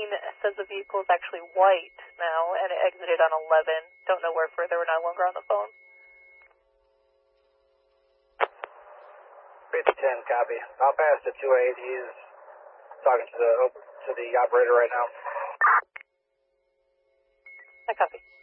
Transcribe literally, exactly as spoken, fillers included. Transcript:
fifteen says the vehicle is actually white now, and it exited on eleven. Don't know where further. We're no longer on the phone. three ten, copy. I'll pass the two A. He's talking to the to the operator right now. I copy.